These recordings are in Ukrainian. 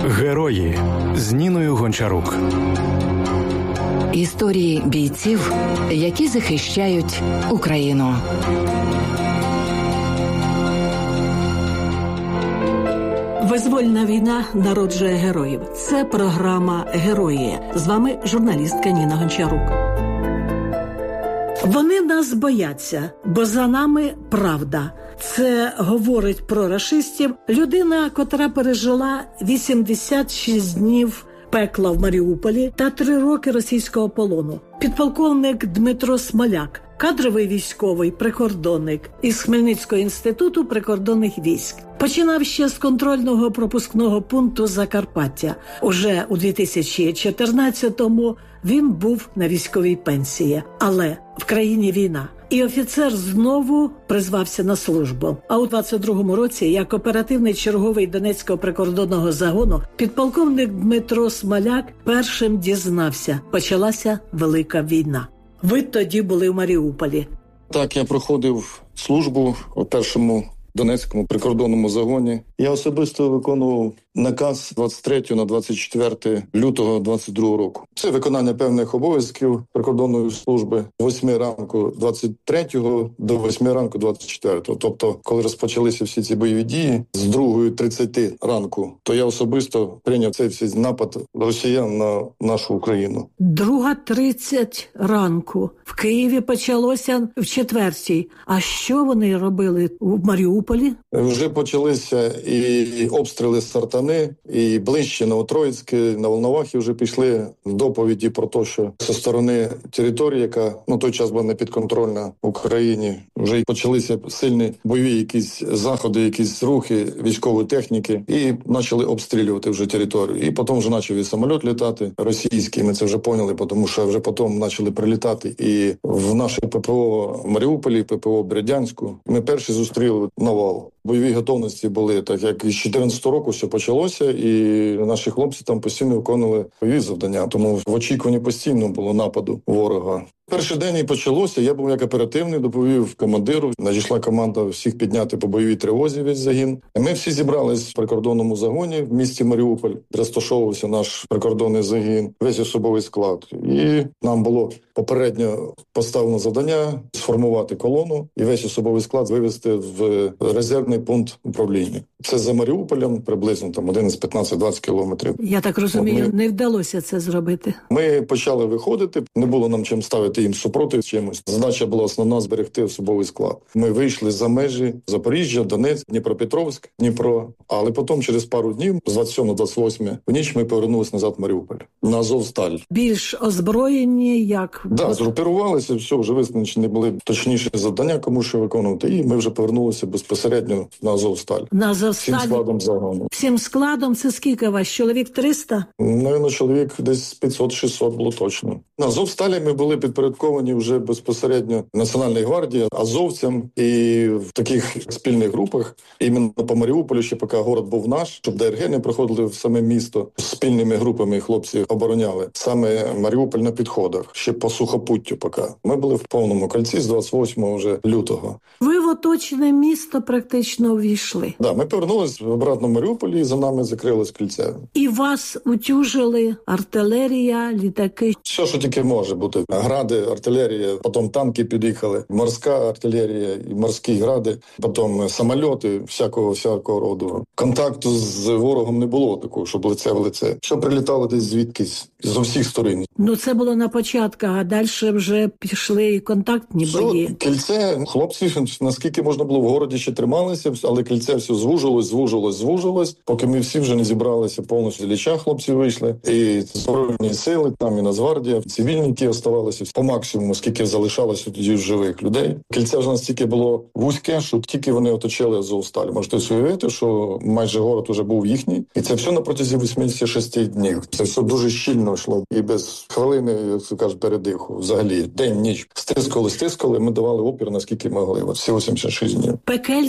Герої з Ніною Гончарук. Історії бійців, які захищають Україну. Визвольна війна народжує героїв. Це програма «Герої». З вами журналістка Ніна Гончарук. Вони нас бояться, бо за нами правда. Це говорить про рашистів людина, котра пережила 86 днів пекла в Маріуполі та 3 роки російського полону. Підполковник Дмитро Смоляк, кадровий військовий прикордонник із Хмельницького інституту прикордонних військ. Починав ще з контрольного пропускного пункту Закарпаття. Уже у 2014-му він був на військовій пенсії. Але в країні війна. І офіцер знову призвався на службу. А у 22-му році, як оперативний черговий Донецького прикордонного загону, підполковник Дмитро Смоляк першим дізнався – почалася велика війна. Ви тоді були в Маріуполі. Так, я проходив службу у першому Донецькому прикордонному загоні. Я особисто виконував наказ 23 на 24 лютого 22 року. Це виконання певних обов'язків прикордонної служби з 8 ранку 23 до 8 ранку 24. Тобто, коли розпочалися всі ці бойові дії з 2:30 ранку, то я особисто прийняв цей всі напад росіян на нашу Україну. 2:30 ранку. В Києві почалося в 4. А що вони робили у Маріуполі? Вже почалися і обстріли з Сартани, і ближче на Троїцьке, на Волновахі вже пішли доповіді про те, що зі сторони території, яка на той час була непідконтрольна Україні, вже почалися сильні бойові якісь заходи, якісь рухи військової техніки, і почали обстрілювати вже територію. І потім вже почав і самоліт літати російський, ми це вже поняли, тому що вже потім почали прилітати і в наше ППО в Маріуполі, ППО в Бердянську. Ми перші зустріли навал. Бойові готовності були, так як із 14 року все почалося, і наші хлопці там постійно виконували бойові завдання. Тому в очікуванні постійно було нападу ворога. Перший день і почалося, я був як оперативний, доповів командиру. Надійшла команда всіх підняти по бойовій тривозі весь загін. Ми всі зібрались в прикордонному загоні в місті Маріуполь, де розташовувався наш прикордонний загін, весь особовий склад. І нам було попередньо поставлено завдання сформувати колону і весь особовий склад вивести в резервний пункт управління. Це за Маріуполем приблизно там 11-15-20 кілометрів. Я так розумію, не вдалося це зробити. Ми почали виходити, не було нам чим ставити їм супротив чимось. Задача була основна – зберегти особовий склад. Ми вийшли за межі Запоріжжя, Донецьк, Дніпропетровськ, Дніпро. Але потім через пару днів, з 27-28 в ніч, ми повернулися назад в Маріуполь. На Азовсталь. Більш озброєні, як? Да, згрупувалися, все, вже визначені були точніші завдання, кому що виконувати. І ми вже повернулися безпосередньо на Азовсталь. На Азовсталь? Всім складом загону. Всім складом? Це скільки вас? Чоловік 300? Навіть чоловік десь 500-600 було точно. На Азовсталі ми були підпорядковані вже безпосередньо Національній гвардії, азовцям, і в таких спільних групах, іменно по Маріуполю, ще поки город був наш, щоб ДРГ не проходили в саме місто, спільними групами хлопці обороняли саме Маріуполь на підходах, ще по сухопуттю поки. Ми були в повному кольці з 28 вже лютого. Ви в оточене місто практично увійшли. Да, ми повернулись обратно в Маріуполі і за нами закрилось кільце. І вас утюжили артилерія, літаки? Все, що тільки може бути. Гради, артилерія, потім танки під'їхали, морська артилерія, і морські гради, потім самольоти всякого роду. Контакту з ворогом не було такого, щоб лице в лице. Все прилітало десь звідкись, з усіх сторон. Ну, це було на початку, а далі вже пішли і контактні бої. Кільце, хлопці, наскільки можна було в городі ще трималися, але кільце все звужилось, поки ми всі вже не зібралися повністю з Ілліча, хлопці вийшли, і Збройні сили, там і Нацгвардія, цивільні, які оставалися по максимуму, скільки залишалося тоді живих людей. Кільце вже настільки було вузьке, що тільки вони оточили Азовсталь. Можете уявити, що майже город уже був їхній. І це все на протязі 86 днів. Це все дуже щільно йшло. І без хвилини, як кажуть, передиху. Взагалі, день, ніч. Стискали. Ми давали опір, наскільки могли. От всі 86 днів. Пекельне кільце.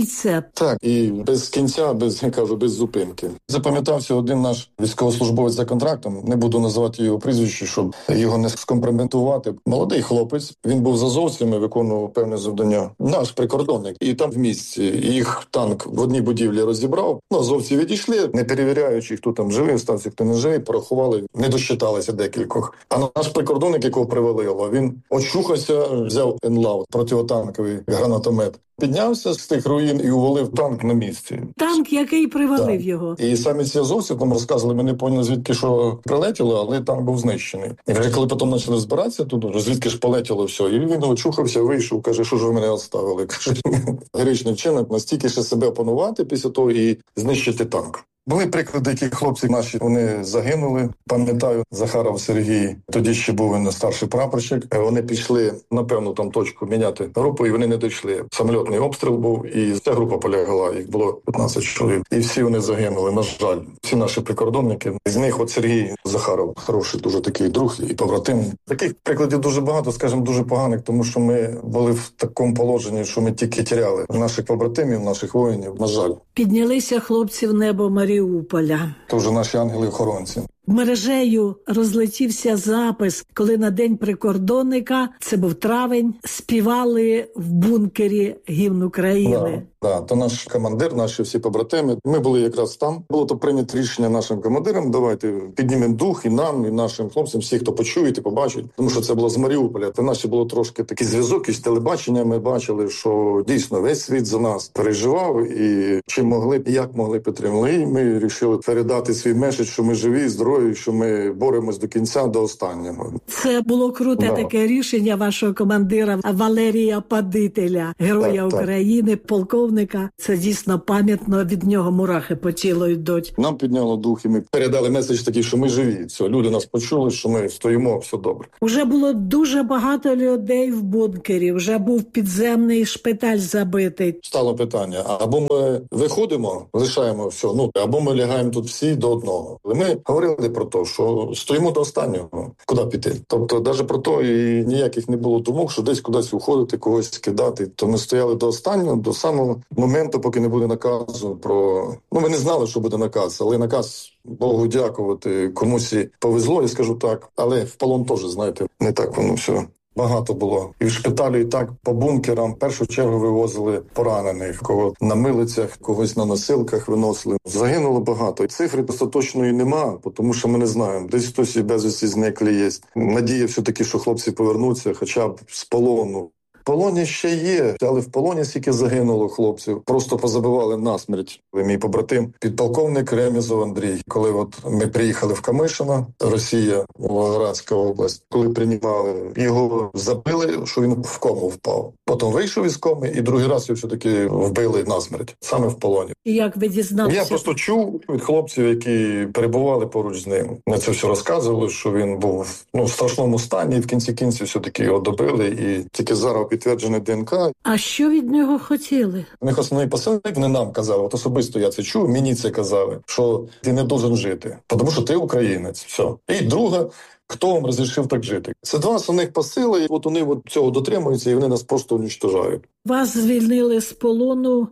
кільце. Так, і без кінця, без зупинки. Запам'ятався один наш військовослужбовець за контрактом, не буду називати його прізвище, щоб його не скомпрометувати. Молодий хлопець, він був з азовцями, виконував певне завдання. Наш прикордонник. І там в місті їх танк в одній будівлі розібрав. Азовці відійшли, не перевіряючи, хто там живий, стався, хто не живий, порахували, не досчиталися декількох. А наш прикордонник, якого привалило, він очухався, взяв НЛАВ, противотанковий гранатомет. Піднявся з тих руїн і увалив танк на місці. Танк, який привалив його. І самі ці азовці там розказували, ми не поняли, звідки що прилетіло, але танк був знищений. І вже коли потім почали збиратися тут, звідки ж полетіло все, і він очухався, вийшов, каже, що ж ви мене оставили. Каже, героїчний вчинок, настільки ще себе опанувати після того і знищити танк. Були приклади, які хлопці наші, вони загинули. Пам'ятаю, Захаров Сергій, тоді ще був він старший прапорщик. Вони пішли на певну там точку міняти групу, і вони не дійшли. Самольотний обстріл був, і ця група полягла, їх було 15 чоловік. І всі вони загинули, на жаль. Всі наші прикордонники. З них от Сергій Захаров, хороший дуже такий друг і побратим. Таких прикладів дуже багато, скажімо, дуже поганих, тому що ми були в такому положенні, що ми тільки тіряли наших побратимів, наших воїнів, на жаль. Піднялися хлопці в небо Маріуполя. То вже наші ангели-охоронці. Мережею розлетівся запис, коли на День прикордонника, це був травень, співали в бункері гімн України. Так, то наш командир, наші всі побратими, ми були якраз там. Було то прийнято рішення нашим командирам, давайте піднімемо дух і нам, і нашим хлопцям, всі, хто почують і побачить. Тому що це було з Маріуполя. Це наші було трошки такий зв'язок із телебачення. Ми бачили, що дійсно весь світ за нас переживав і чим могли, і як могли підтримали. І ми вирішили передати свій меседж, що ми живі, здорові, що ми боремось до кінця, до останнього. Це було круте таке рішення вашого командира Валерія Падителя, Героя України, полковника. Це дійсно пам'ятно, від нього мурахи по тілу йдуть. Нам підняло дух, і ми передали меседж такий, що ми живі. Все, люди нас почули, що ми стоїмо, все добре. Уже було дуже багато людей в бункері, вже був підземний шпиталь забитий. Стало питання, або ми виходимо, лишаємо все, або ми лягаємо тут всі до одного. Але ми говорили про те, що стоїмо до останнього, куди піти. Тобто, навіть про те і ніяких не було думок, що десь кудись уходити, когось кидати. То ми стояли до останнього, до самого моменту, поки не буде наказу про... ми не знали, що буде наказ, але наказ, Богу дякувати, комусь і повезло, я скажу так. Але в полон теж, знаєте, не так воно все. Багато було. І в шпиталі, і так по бункерам в першу чергу вивозили поранених, кого на милицях, когось на носилках виносили. Загинуло багато. Цифри остаточної нема, тому що ми не знаємо. Десь хтось і безвісті зниклі є. Надія все-таки, що хлопці повернуться, хоча б з полону. В полоні ще є, але в полоні скільки загинуло хлопців. Просто позабивали насмерть. Мій побратим, підполковник Ремізов Андрій. Коли ми приїхали в Камишино, Росія, Волгоградська область, коли приймали, його забили, що він в кому впав. Потім вийшов із коми, і другий раз його все-таки вбили насмерть, саме в полоні. І як ви дізналися? Я просто чув від хлопців, які перебували поруч з ним. Ми це все розказували, що він був в страшному стані, і в кінці кінців все-таки його добили, і тільки зараз підтверджене ДНК. А що від нього хотіли? У них основний посил, вони нам казали, особисто я це чув, мені це казали, що ти не должен жити, тому що ти українець, все. І друга, хто вам розрішив так жити? Це два основних посили, і вони цього дотримуються, і вони нас просто уничтожають. Вас звільнили з полону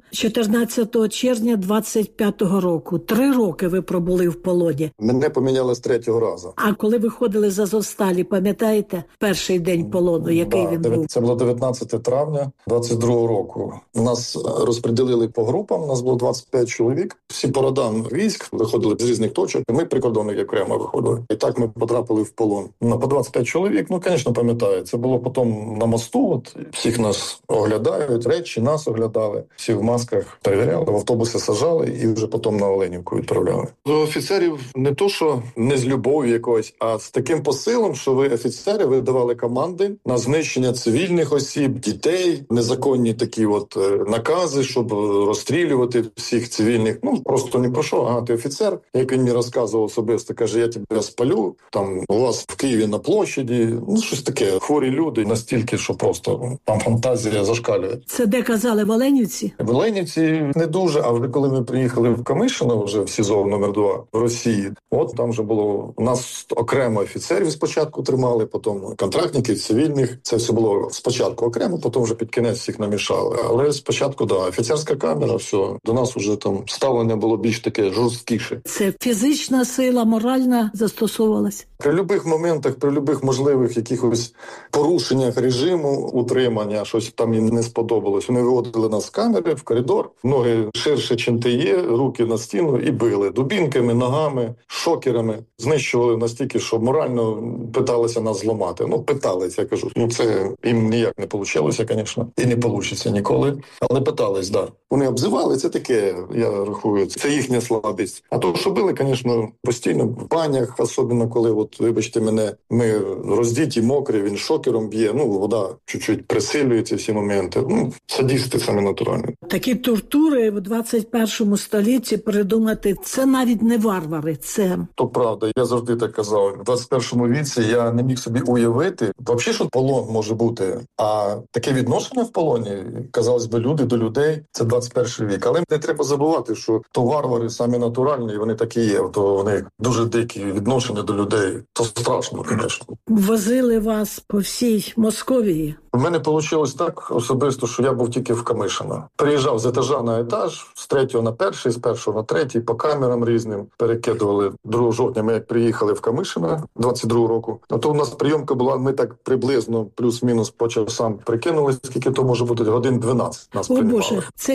14 червня 25-го року. 3 роки ви пробули в полоні. Мене поміняли з 3-го разу. А коли виходили з Азовсталі, пам'ятаєте, перший день полону, який він був? Це було 19 травня 22-го року. Нас розподілили по групам, у нас було 25 чоловік. Всі по родам військ виходили з різних точок, і ми прикордонники окремо виходили. І так ми потрапили в полон. По 25 чоловік, звісно, пам'ятаю. Це було потім на мосту, всіх нас оглядають. Речі, нас оглядали, всі в масках перевіряли, в автобуси саджали і вже потім на Оленівку відправляли. До офіцерів не то, що не з любов'ю якоюсь, а з таким посилом, що ви, офіцери, ви давали команди на знищення цивільних осіб, дітей, незаконні такі накази, щоб розстрілювати всіх цивільних. Просто не про що, ти офіцер, як він мені розказував особисто, каже, я тебе спалю, там у вас вас в Києві на площаді, щось таке. Хворі люди настільки, що просто там фантазія зашкалює. Це де казали, в Оленівці? В Оленівці не дуже, а вже коли ми приїхали в Камишино, вже в СІЗО номер 2 в Росії, от там вже було, у нас окремо офіцерів спочатку тримали, потім контрактників, цивільних. Це все було спочатку окремо, потім вже під кінець всіх намішали. Але спочатку, офіцерська камера, все. До нас вже там ставлення було більш таке жорсткіше. Це фізична сила, моральна застосовувалась? При любих моментах, при любих можливих якихось порушеннях режиму утримання, щось там їм не сподобалось. Вони виводили нас з камери в коридор, ноги ширше, чим ти є, руки на стіну і били дубінками, ногами, шокерами. Знищували настільки, що морально питалися нас зламати. Питалися, я кажу. Це їм ніяк не вийшло, звісно, і не вийде ніколи. Але питались, Вони обзивали, це таке, я рахую, це їхня слабість. А то, що били, звісно, постійно в банях, особливо коли, вибачте мене, ми роздіті, мокрі, він шокером б'є, вода чуть-чуть присилює ці всі моменти. Садісти саме натуральні. Такі тортури в 21 столітті придумати, це навіть не варвари, це... То правда, я завжди так казав. В 21 віці я не міг собі уявити, взагалі, що полон може бути. А таке відношення в полоні, казалось би, люди до людей, це 21 вік. Але не треба забувати, що то варвари самі натуральні, вони такі є, то вони дуже дикі відношення до людей. То страшно, звісно. Возили вас по всій Московії? У мене вийшло так особисто, що я був тільки в Камишино. Приїжджав з етажа на етаж, з 3-го на 1-й, з 1-го на 3-й, по камерам різним. Перекидували 2 жовтня, ми як приїхали в Камишино 22 року. То у нас прийомка була, ми так приблизно плюс-мінус по часам прикинули, скільки то може бути, годин 12 нас приймали. Боже, це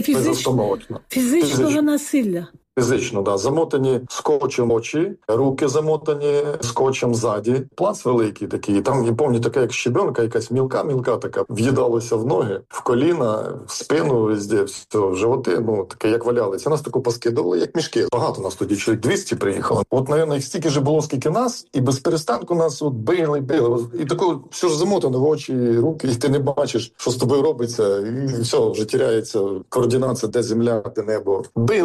фізичного насилля. Фізично, замотані скотчем очі, руки замотані скотчем ззаді. Плац великий такий, там, я пам'ятаю, така як щебенка, якась мілка така, в'їдалося в ноги, в коліна, в спину, везде, все, в животи, таке, як валялися. Нас таку поскидували, як мішки. Багато нас тоді, чоловік 200 приїхало. Мабуть, їх стільки ж було, скільки нас, і без перестанку нас били. І тако, все ж замотано в очі, руки, і ти не бачиш, що з тобою робиться, і все, вже тіряється координація, де земля, де небо.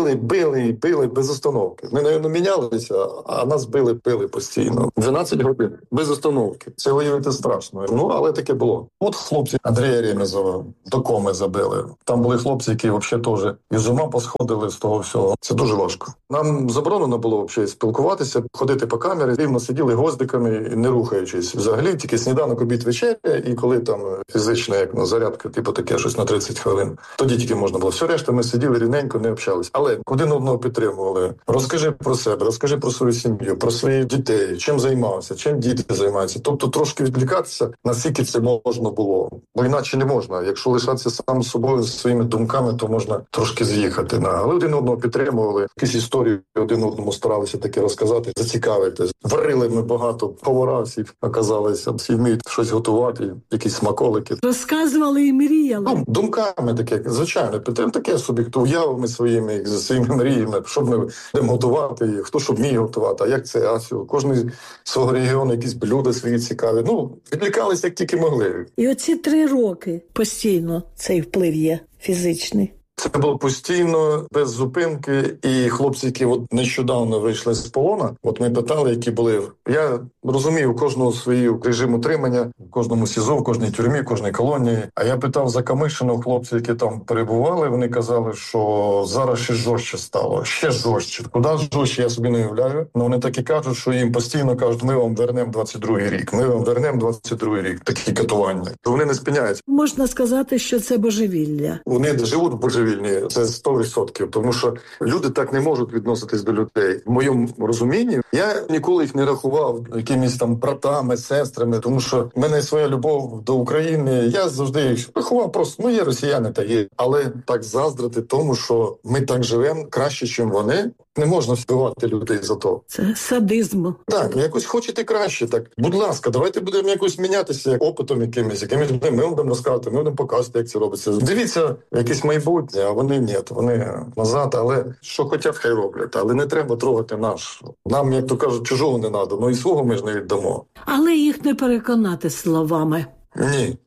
Били без остановки. Ми, мабуть, мінялися, а нас били постійно. 12 годин. Без остановки. Це уявити страшно. Але таке було. От хлопці Андрія Ремезова до коми забили. Там були хлопці, які взагалі теж із ума посходили з того всього. Це дуже важко. Нам заборонено було взагалі спілкуватися, ходити по камері, рівно сиділи гвоздиками, не рухаючись. Взагалі тільки сніданок, обід, вечеря, і коли там фізична, як зарядка, таке щось на 30 хвилин. Тоді тільки можна було. Все решта ми сиділи рівненько, не общались. Але один одного підтримували. Розкажи про себе, розкажи про свою сім'ю, про своїх дітей, чим займався, чим діти займаються. Тобто трошки відвлікатися, наскільки це можна було. Бо іначе не можна. Якщо лишатися сам собою, своїми думками, то можна трошки з'їхати. Але один одного підтримували, якісь історії один одному старалися таке розказати, зацікавити. Варили ми багато, повара всі оказалися, всі вміють щось готувати, якісь смаколики. Розказували і мріяли. Думками таке, звичайно, таке собі, хто уявами своїми мріями, щоб ми будемо готувати, хто що вміє готувати, а як це, кожен свого регіону якісь блюда свої цікаві. Відлікалися як тільки могли. І оці 3 роки постійно цей вплив є фізичний. Це було постійно, без зупинки, і хлопці, які нещодавно вийшли з полону, ми питали, які були. Я розумію, у кожного свій режим утримання, в кожному СІЗО, в кожній тюрмі, в кожній колонії. А я питав за Камишино, хлопці, які там перебували, вони казали, що зараз ще жорстче стало, ще жорстче. Куди жорстче, я собі не уявляю. Але вони так і кажуть, що їм постійно кажуть, ми вам вернемо 22-й рік, ми вам вернемо 22-й рік. Такі катування. Вони не спиняються. Можна сказати, що це божевілля. Вони живуть в божевіллі. Це 100%, тому що люди так не можуть відноситись до людей. В моєму розумінні, я ніколи їх не рахував якимись там братами, сестрами, тому що в мене своя любов до України. Я завжди їх рахував просто, є росіяни та є. Але так заздрити тому, що ми так живемо краще, ніж вони, не можна вбивати людей за то. Це садизм. Так, якось хочете краще, так. Будь ласка, давайте будемо якось мінятися, як опитом якимось ми будемо розказувати, ми будемо показувати, як це робиться. Дивіться, якесь майбутнє, а вони ні, вони назад, але що хочуть, хай роблять. Але не треба трогати наш. Нам, як то кажуть, чужого не треба, і свого ми ж не віддамо. Але їх не переконати словами. Ні.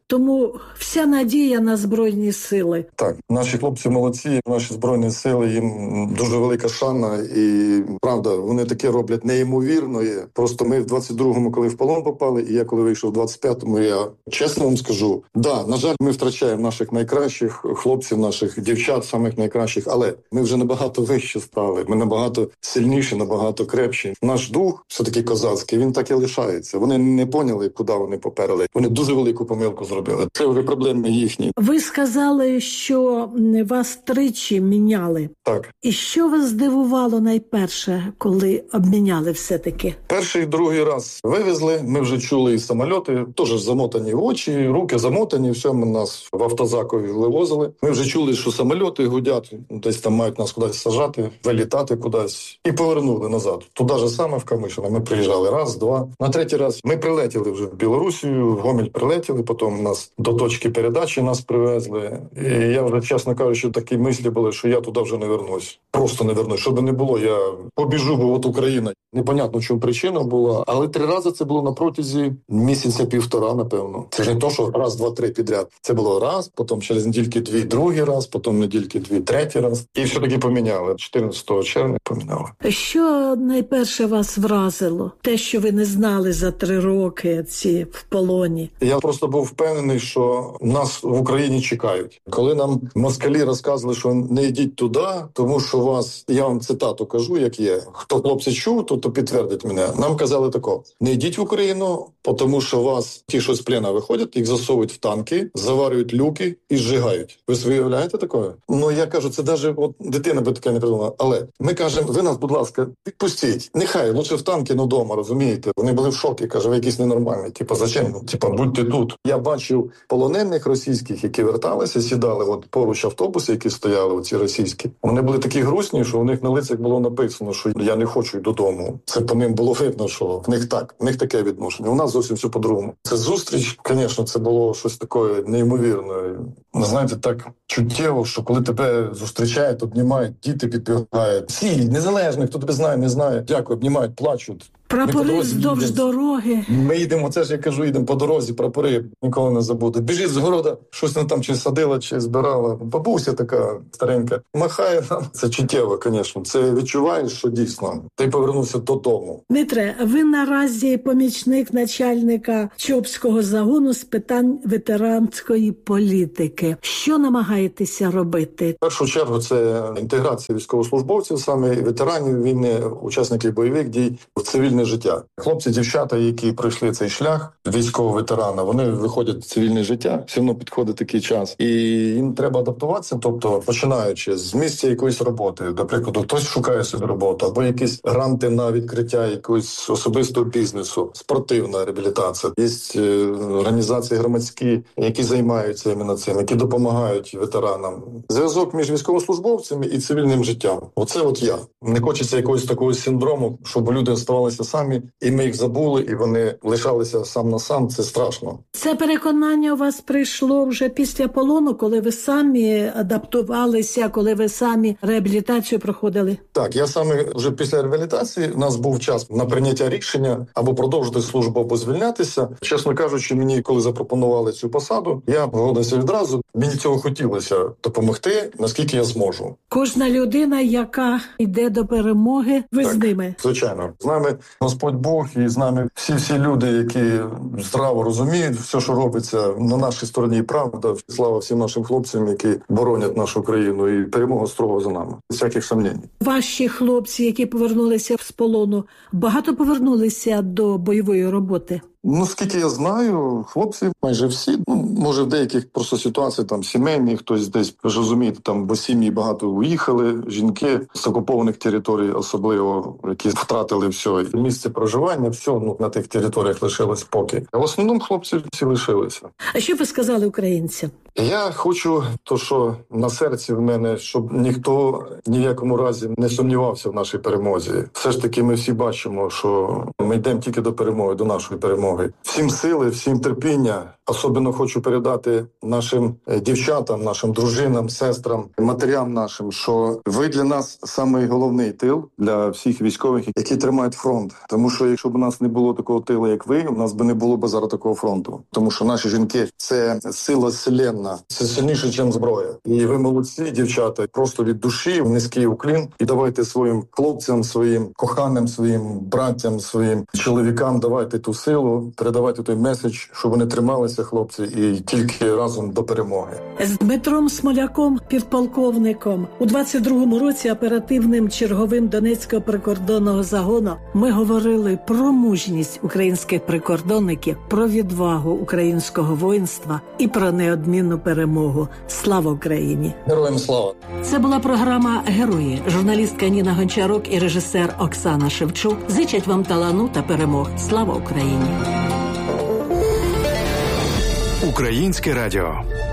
Тому вся надія на Збройні сили. Так, наші хлопці молодці, наші Збройні сили, їм дуже велика шана. І, правда, вони таке роблять неймовірно. Просто ми в 22-му, коли в полон попали, і я коли вийшов в 25-му, я чесно вам скажу, на жаль, ми втрачаємо наших найкращих хлопців, наших дівчат, самих найкращих, але ми вже набагато вище стали, ми набагато сильніші, набагато крепші. Наш дух, все-таки козацький, він так і лишається. Вони не поняли, куди вони поперли. Вони дуже велику помилку зробили. Це вже проблеми їхні. Ви сказали, що вас тричі міняли. Так. І що вас здивувало найперше, коли обміняли все-таки? Перший, другий раз вивезли, ми вже чули і самольоти, теж замотані в очі, руки замотані, все, ми нас в автозакові вивозили. Ми вже чули, що самольоти гудять, десь там мають нас кудись сажати, вилітати кудись. І повернули назад. Туди же саме в Камишино. Ми приїжджали раз, два. На третій раз ми прилетіли вже в Білорусію, в Гомель прилетіли, потім нас до точки передачі нас привезли. І я вже, чесно кажучи, такі мислі були, що я туди вже не вернусь. Просто не вернусь. Що би не було, я побіжу, бо от Україна. Непонятно, в чому причина була, але 3 рази це було на протязі місяця-півтора, напевно. Це ж не то, що раз, два, три підряд. Це було раз, потім через недільки 2 другий раз, потім недільки 2 третій раз. І все-таки поміняли. 14 червня поміняли. Що найперше вас вразило? Те, що ви не знали за 3 роки ці в полоні? Я просто був впевнений, що нас в Україні чекають. Коли нам москалі розказували, що не йдіть туди, тому що вас, я вам цитату кажу, як є. Хто хлопці чув, то підтвердить мене. Нам казали тако: не йдіть в Україну, тому що вас ті, що з плена виходять, їх засовують в танки, заварюють люки і зжигають. Ви собі уявляєте таке? Ну, я кажу, це навіть дитина би таке не придумала. Але ми кажемо, ви нас, будь ласка, відпустіть. Нехай, лучше в танки, но вдома, розумієте? Вони були в шокі, каже, ви якісь ненормальні. Зачем? Будьте тут. Я бачив полонених російських, які верталися, сідали поруч автобуси, які стояли, ці російські. Вони були такі грустні, що у них на лицях було написано, що я не хочу додому. Це по ним було видно, що в них таке відношення. У нас зовсім все по-другому. Це зустріч, звісно, це було щось таке неймовірне. Знаєте, так чуттєво, що коли тебе зустрічають, обнімають, діти підбігають. Всі, незалежно, хто тебе знає, не знає. Дякую, обнімають, плачуть. Прапори вздовж дороги. Ми їдемо, це ж я кажу, їдемо по дорозі, прапори, ніколи не забуду. Біжить з города, щось вона там чи садила, чи збирала. Бабуся така старенька, махає нам. Це чуттєво, звісно. Це відчуваєш, що дійсно. Ти повернувся додому. Дмитре, ви наразі помічник начальника Чопського загону з питань ветеранської політики. Що намагаєтеся робити? В першу чергу це інтеграція військовослужбовців, саме ветеранів війни, учасників бойових дій в цивільне життя. Хлопці, дівчата, які пройшли цей шлях військового ветерана, вони виходять в цивільне життя, все одно підходить такий час. І їм треба адаптуватися, тобто починаючи з місця якоїсь роботи. До прикладу, хтось шукає собі роботу, або якісь гранти на відкриття якогось особистого бізнесу, спортивна реабілітація. Є організації громадські, які займаються іменно цим, які допомагають ветеранам. Зв'язок між військовослужбовцями і цивільним життям. Оце я. Не хочеться якогось такого синдрому, щоб люди ставалися самі, і ми їх забули, і вони лишалися сам на сам. Це страшно. Це переконання у вас прийшло вже після полону, коли ви самі адаптувалися, коли ви самі реабілітацію проходили? Так, я саме вже після реабілітації, у нас був час на прийняття рішення або продовжити службу, або звільнятися. Чесно кажучи, мені, коли запропонували цю посаду, я погодився відразу. Мені цього хотілося допомогти, наскільки я зможу. Кожна людина, яка йде до перемоги, ви з ними? Звичайно. З нами Господь Бог і з нами всі люди, які здраво розуміють все, що робиться на нашій стороні, правда. Слава всім нашим хлопцям, які боронять нашу країну, і перемога строго за нами. Без всяких сумнівів. Ваші хлопці, які повернулися з полону, багато повернулися до бойової роботи? Скільки я знаю, хлопці майже всі, може в деяких просто ситуації там сімейні, хтось десь, ви ж розумієте, там, бо сім'ї багато уїхали, жінки з окупованих територій особливо, які втратили все, місце проживання, все, на тих територіях лишилось поки. А в основному хлопці всі лишилися. А що ви сказали українцям? Я хочу, що на серці в мене, щоб ніхто ні в якому разі не сумнівався в нашій перемозі. Все ж таки ми всі бачимо, що ми йдемо тільки до перемоги, до нашої перемоги. Всім сили, всім терпіння. Особливо хочу передати нашим дівчатам, нашим дружинам, сестрам, матерям нашим, що ви для нас самий головний тил для всіх військових, які тримають фронт. Тому що якщо б у нас не було такого тилу, як ви, у нас би не було б зараз такого фронту. Тому що наші жінки – це сила вселенна, це сильніше, ніж зброя. І ви молодці, дівчата, просто від душі, низький уклін. І давайте своїм хлопцям, своїм коханим, своїм братям, своїм чоловікам давайте ту силу, передавайте той меседж, щоб вони трималися, хлопці, і тільки разом до перемоги. З Дмитром Смоляком, підполковником, у 22-му році оперативним черговим Донецького прикордонного загону ми говорили про мужність українських прикордонників, про відвагу українського воїнства і про неодмінну перемогу. Слава Україні! Героям слава! Це була програма «Герої». Журналістка Ніна Гончарук і режисер Оксана Шевчук зичать вам талану та перемог. Слава Україні! Українське радіо.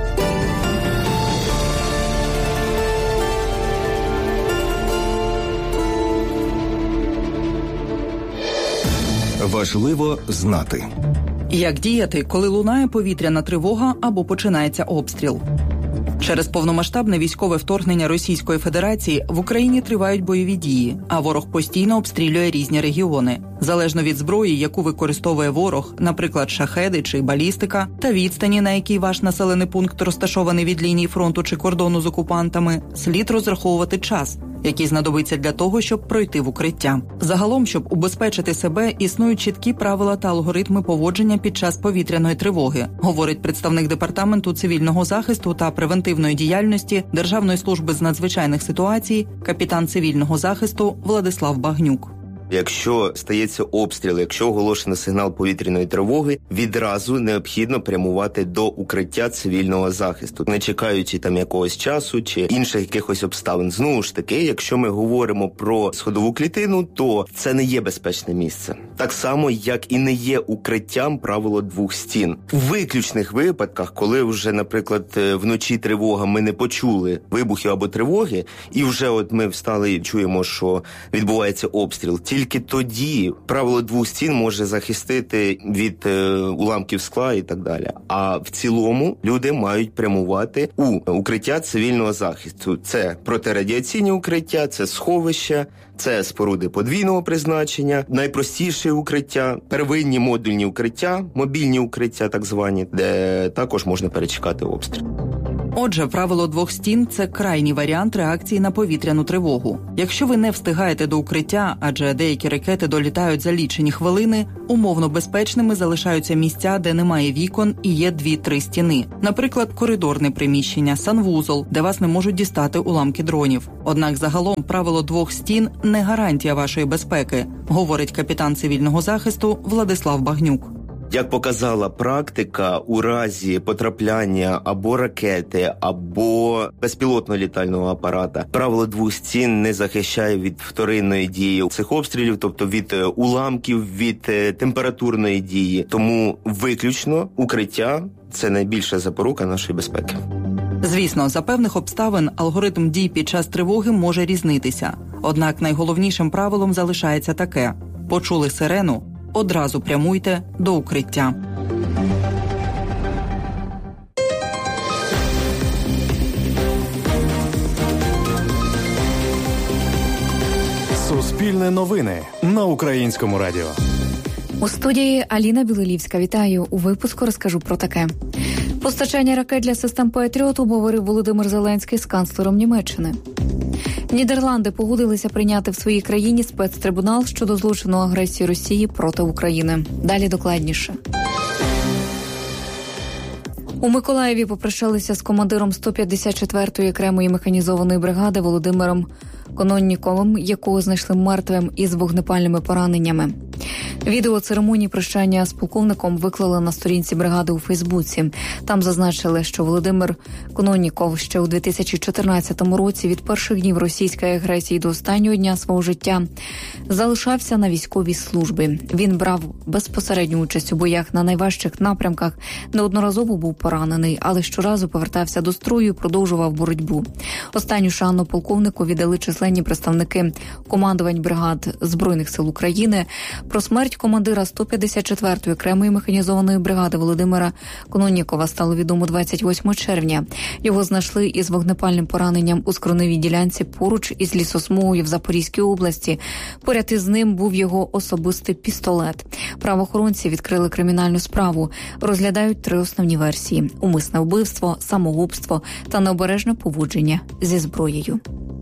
Важливо знати. Як діяти, коли лунає повітряна тривога або починається обстріл? Через повномасштабне військове вторгнення Російської Федерації в Україні тривають бойові дії, а ворог постійно обстрілює різні регіони. Залежно від зброї, яку використовує ворог, наприклад, шахеди чи балістика, та відстані, на якій ваш населений пункт розташований від лінії фронту чи кордону з окупантами, слід розраховувати час, який знадобиться для того, щоб пройти в укриття. Загалом, щоб убезпечити себе, існують чіткі правила та алгоритми поводження під час повітряної тривоги, говорить представник Департаменту цивільного захисту та превентивної діяльності Державної служби з надзвичайних ситуацій, капітан цивільного захисту Владислав Багнюк. Якщо стається обстріл, якщо оголошено сигнал повітряної тривоги, відразу необхідно прямувати до укриття цивільного захисту, не чекаючи там якогось часу чи інших якихось обставин. Знову ж таки, якщо ми говоримо про сходову клітину, то це не є безпечне місце. Так само, як і не є укриттям правило двох стін. У виключних випадках, коли вже, наприклад, вночі тривога, ми не почули вибухів або тривоги, і вже от ми встали і чуємо, що відбувається обстріл, тільки тоді правило двох стін може захистити від уламків скла і так далі. А в цілому люди мають прямувати у укриття цивільного захисту. Це протирадіаційні укриття, це сховища, це споруди подвійного призначення, найпростіше укриття, первинні модульні укриття, мобільні укриття так звані, де також можна перечекати обстріл. Отже, правило двох стін – це крайній варіант реакції на повітряну тривогу. Якщо ви не встигаєте до укриття, адже деякі ракети долітають за лічені хвилини, умовно безпечними залишаються місця, де немає вікон і є 2-3 стіни. Наприклад, коридорне приміщення, санвузол, де вас не можуть дістати уламки дронів. Однак загалом правило двох стін – не гарантія вашої безпеки, говорить капітан цивільного захисту Владислав Багнюк. Як показала практика, у разі потрапляння або ракети, або безпілотного літального апарата, правило двох стін не захищає від вторинної дії цих обстрілів, тобто від уламків, від температурної дії. Тому виключно укриття – це найбільша запорука нашої безпеки. Звісно, за певних обставин алгоритм дій під час тривоги може різнитися. Однак найголовнішим правилом залишається таке – почули сирену, одразу прямуйте до укриття. Суспільне новини на Українському радіо. У студії Аліна Білолівська. Вітаю. У випуску розкажу про таке. Постачання ракет для систем «Патріот» обговорив Володимир Зеленський з канцлером Німеччини. Нідерланди погодилися прийняти в своїй країні спецтрибунал щодо злочину агресії Росії проти України. Далі докладніше. У Миколаєві попрощалися з командиром 154-ї окремої механізованої бригади Володимиром Кононніковим, якого знайшли мертвим із вогнепальними пораненнями. Відео церемонії прощання з полковником виклали на сторінці бригади у Фейсбуці. Там зазначили, що Володимир Кононніков ще у 2014 році від перших днів російської агресії до останнього дня свого життя залишався на військовій службі. Він брав безпосередню участь у боях на найважчих напрямках, неодноразово був поранений, але щоразу повертався до строю і продовжував боротьбу. Останню шану полковнику віддали численні представники командувань бригад Збройних сил України. Про смерть командира 154-ї окремої механізованої бригади Володимира Кононнікова стало відомо 28 червня. Його знайшли із вогнепальним пораненням у скроневій ділянці поруч із лісосмугою в Запорізькій області. Поряд із ним був його особистий пістолет. Правоохоронці відкрили кримінальну справу. Розглядають 3 основні версії – умисне вбивство, самогубство та необережне поводження зі зброєю.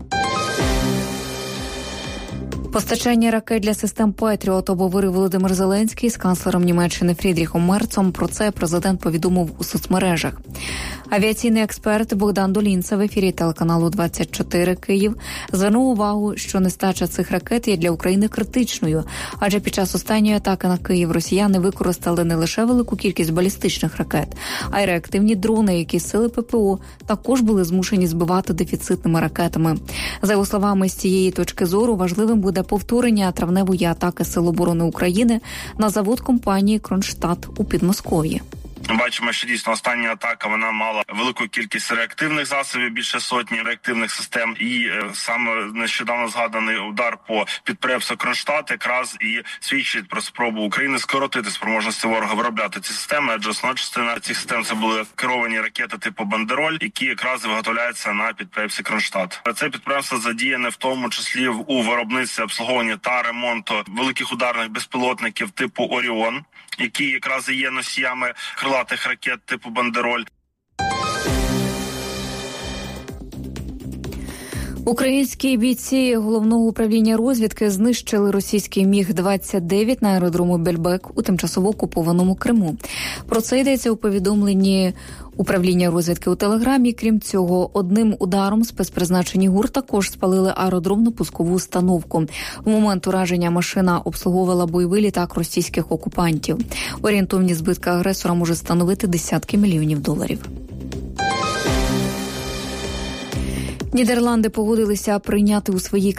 Постачання ракет для систем «Петріот» обговорив Володимир Зеленський з канцлером Німеччини Фрідріхом Мерцом. Про це президент повідомив у соцмережах. Авіаційний експерт Богдан Долінца в ефірі телеканалу 24 Київ звернув увагу, що нестача цих ракет є для України критичною, адже під час останньої атаки на Київ росіяни використали не лише велику кількість балістичних ракет, а й реактивні дрони, які сили ППО також були змушені збивати дефіцитними ракетами. За його словами, з цієї точки зору важливим буде повторення травневої атаки Сил оборони України на завод компанії «Кронштадт» у Підмосков'ї. Бачимо, що дійсно остання атака, вона мала велику кількість реактивних засобів, більше сотні реактивних систем. І саме нещодавно згаданий удар по підприємству «Кронштадт» якраз і свідчить про спробу України скоротити спроможності ворога виробляти ці системи, адже основна частина цих систем це були керовані ракети типу «Бандероль», які якраз виготовляються на підприємстві «Кронштадт». Це підприємство задіяне в тому числі у виробництві, обслуговуванні та ремонту великих ударних безпілотників типу «Оріон», які якраз і є носіями крилатих ракет типу «Бандероль». Українські бійці Головного управління розвідки знищили російський Міг-29 на аеродрому Бельбек у тимчасово окупованому Криму. Про це йдеться у повідомленні управління розвідки у Телеграмі. Крім цього, одним ударом спецпризначені ГУР також спалили аеродромну пускову установку. В момент ураження машина обслуговувала бойовий літак російських окупантів. Орієнтовні збитки агресора може становити десятки мільйонів доларів. Нідерланди погодилися прийняти у своїй країні